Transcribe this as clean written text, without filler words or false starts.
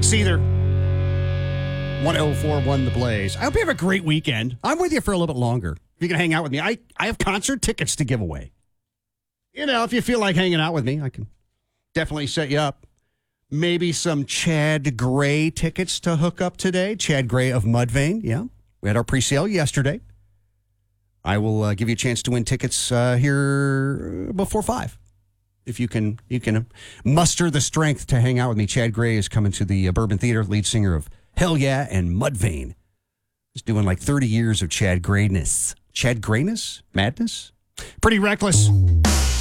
6 either. 104.1 The Blaze. I hope you have a great weekend. I'm with you for a little bit longer. If you can hang out with me, I have concert tickets to give away. If you feel like hanging out with me, I can definitely set you up. Maybe some Chad Gray tickets to hook up today. Chad Gray of Mudvayne. Yeah. We had our pre-sale yesterday. I will give you a chance to win tickets here before 5. If you can muster the strength to hang out with me. Chad Gray is coming to the Bourbon Theater, lead singer of Hell Yeah and Mudvayne. He's doing like 30 years of Chad Grayness. Chad Grayness? Madness? Pretty reckless.